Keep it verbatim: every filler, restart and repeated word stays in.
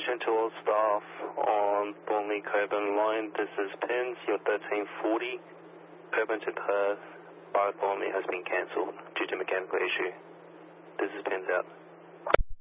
attention to all staff on Thornley Coburn line. This is Pins, your thirteen forty. Coburn to Perth via Thornley has been cancelled due to mechanical issue. This is Pins out.